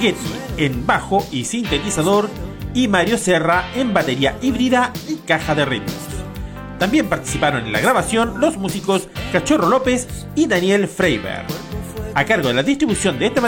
Ligeti en bajo y sintetizador y Mario Serra en batería híbrida y caja de ritmos. También participaron en la grabación los músicos Cachorro López y Daniel Freiberg. A cargo de la distribución de este